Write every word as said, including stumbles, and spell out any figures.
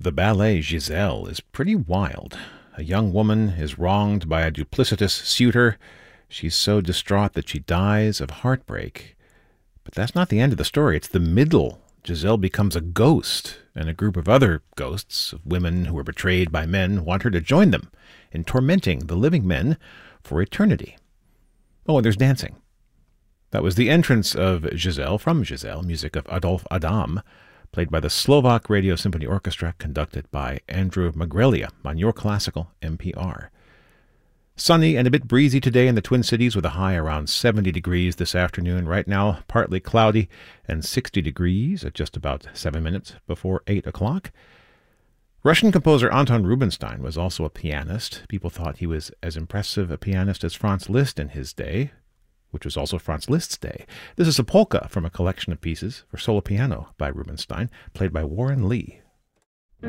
The ballet Giselle is pretty wild. A young woman is wronged by a duplicitous suitor. She's so distraught that she dies of heartbreak. But that's not the end of the story. It's the middle. Giselle becomes a ghost, and a group of other ghosts of women who were betrayed by men want her to join them in tormenting the living men for eternity. Oh, and there's dancing. That was the entrance of Giselle from Giselle, music of Adolphe Adam, played by the Slovak Radio Symphony Orchestra, conducted by Andrew Magrelia on Your Classical N P R. Sunny and a bit breezy today in the Twin Cities with a high around seventy degrees this afternoon. Right now, partly cloudy and sixty degrees at just about seven minutes before eight o'clock. Russian composer Anton Rubinstein was also a pianist. People thought he was as impressive a pianist as Franz Liszt in his day, which was also Franz Liszt's day. This is a polka from a collection of pieces for solo piano by Rubinstein, played by Warren Lee.